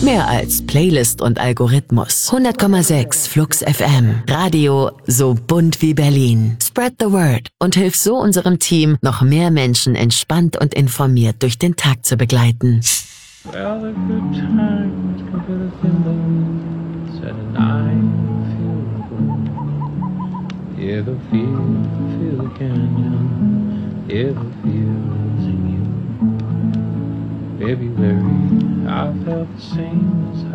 Mehr als Playlist und Algorithmus. 100,6 Flux FM. Radio so bunt wie Berlin. Spread the word und hilf so unserem Team, noch mehr Menschen entspannt und informiert durch den Tag zu begleiten. Well, the good times come to the windows at night, feel the wind. Yeah, the feel the canyon. Yeah, the feel's in you. February, I felt the same as